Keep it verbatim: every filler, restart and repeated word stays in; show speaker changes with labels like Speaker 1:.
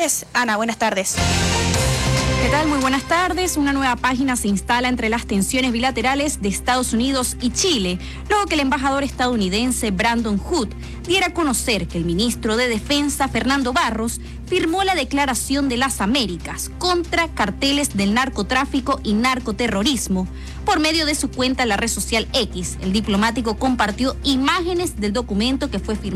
Speaker 1: Martínez. Ana, buenas tardes.
Speaker 2: ¿Qué tal? Muy buenas tardes. Una nueva página se instala entre las tensiones bilaterales de Estados Unidos y Chile, luego que el embajador estadounidense Brandon Hood diera a conocer que el ministro de Defensa, Fernando Barros, firmó la Declaración de las Américas contra carteles del narcotráfico y narcoterrorismo. Por medio de su cuenta en la red social X, el diplomático compartió imágenes del documento que fue firmado